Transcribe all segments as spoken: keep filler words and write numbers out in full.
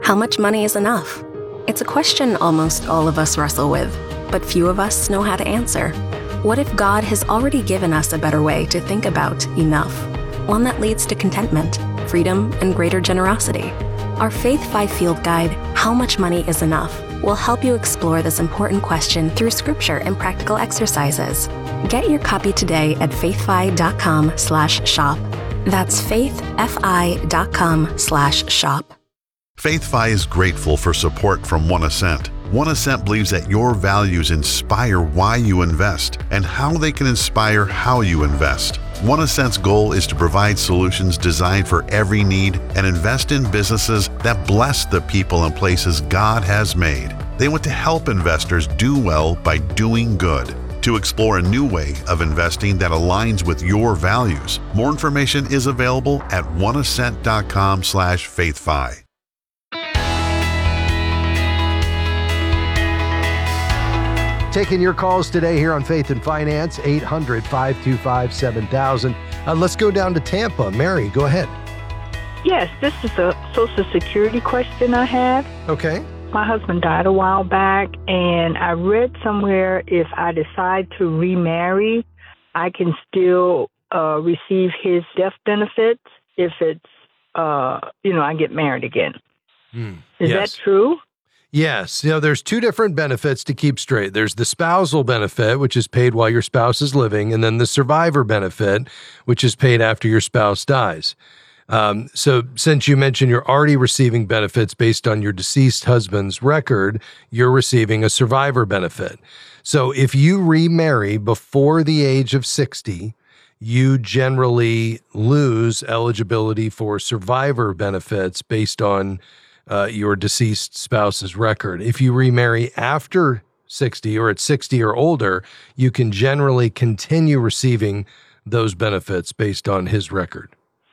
How much money is enough? It's a question almost all of us wrestle with, but few of us know how to answer. What if God has already given us a better way to think about enough? One that leads to contentment, freedom, and greater generosity. Our Faith five Field Guide, How Much Money is Enough, will help you explore this important question through scripture and practical exercises. Get your copy today at faithfi.com slash shop. That's faithfi.com slash shop. FaithFi is grateful for support from One Ascent. One Ascent believes that your values inspire why you invest and how they can inspire how you invest. One Ascent's goal is to provide solutions designed for every need and invest in businesses that bless the people and places God has made. They want to help investors do well by doing good. To explore a new way of investing that aligns with your values, more information is available at oneascent.com slash faithfi. Taking your calls today here on Faith and Finance, eight hundred, five two five, seven thousand. Uh, let's go down to Tampa. Mary, go ahead. Yes, this is a Social Security question I have. Okay. My husband died a while back, and I read somewhere if I decide to remarry, I can still uh, receive his death benefits if it's, uh, you know, I get married again. Mm, is yes. that true? Yes. You know, there's two different benefits to keep straight. There's the spousal benefit, which is paid while your spouse is living, and then the survivor benefit, which is paid after your spouse dies. Um, so since you mentioned you're already receiving benefits based on your deceased husband's record, you're receiving a survivor benefit. So if you remarry before the age of sixty, you generally lose eligibility for survivor benefits based on uh, your deceased spouse's record. If you remarry after sixty or at sixty or older, you can generally continue receiving those benefits based on his record.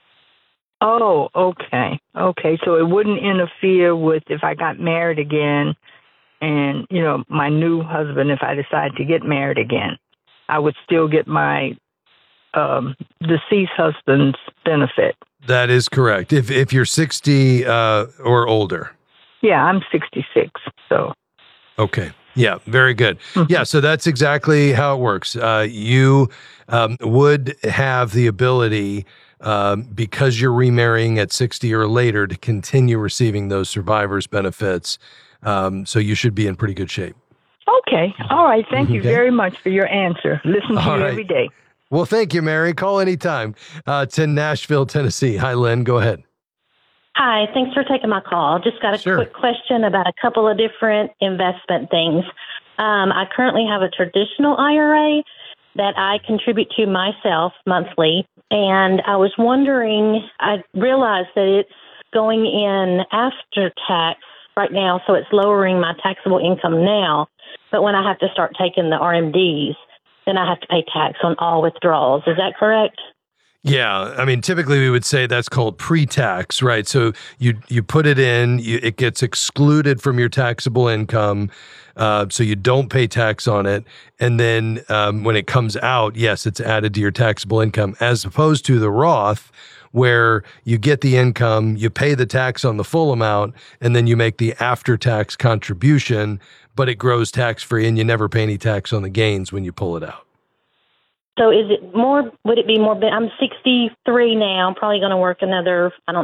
Oh, okay. Okay. So it wouldn't interfere with if I got married again and, you know, my new husband, if I decide to get married again, I would still get my um, deceased husband's benefit. That is correct. If if you're sixty uh, or older. Yeah, I'm sixty-six. So. Okay. Yeah, very good. Mm-hmm. Yeah, so that's exactly how it works. Uh, you um, would have the ability, um, because you're remarrying at sixty or later, to continue receiving those survivors benefits. Um, so you should be in pretty good shape. Okay. All right. Thank you okay. very much for your answer. Listen to All you right. every day. Well, thank you, Mary. Call anytime. Uh, to Nashville, Tennessee. Hi, Lynn. Go ahead. Hi. Thanks for taking my call. Just got a Sure. quick question about a couple of different investment things. Um, I currently have a traditional I R A that I contribute to myself monthly, and I was wondering, I realized that it's going in after tax right now, so it's lowering my taxable income now. But when I have to start taking the R M Ds, then I have to pay tax on all withdrawals. Is that correct? Yeah, I mean, typically we would say that's called pre-tax, right? So you you put it in, you, it gets excluded from your taxable income, uh, so you don't pay tax on it. And then um, when it comes out, yes, it's added to your taxable income, as opposed to the Roth, where you get the income, you pay the tax on the full amount, and then you make the after-tax contribution, but it grows tax-free, and you never pay any tax on the gains when you pull it out. So is it more, would it be more, I'm sixty-three now, I'm probably going to work another, I don't